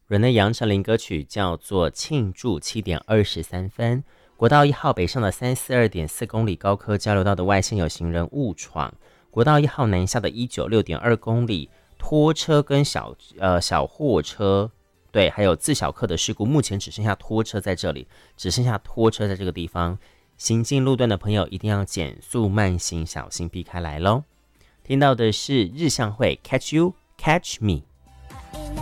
轮内杨丞琳歌曲叫做《庆祝》，7:23。国道1号北上的342.4公里高科交流道的外线有行人误闯，国道1号南下的196.2公里拖车跟小货车，对，还有自小客的事故，目前只剩下拖车在这里，只剩下拖车在这个地方。行进路段的朋友一定要减速慢行，小心避开来咯。听到的是日向会 Catch You Catch Me。